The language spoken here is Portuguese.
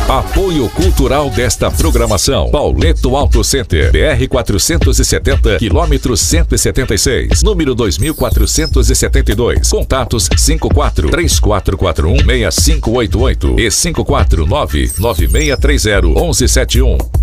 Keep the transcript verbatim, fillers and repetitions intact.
Apoio cultural desta programação: Pauleto Auto Center, B R quatrocentos e setenta, quilômetro cento e setenta e seis, número dois mil quatrocentos e setenta e dois. Contatos cinco quatro três quatro quatro um seis cinco oito oito e cinco quatro nove nove seis três zero um um sete um.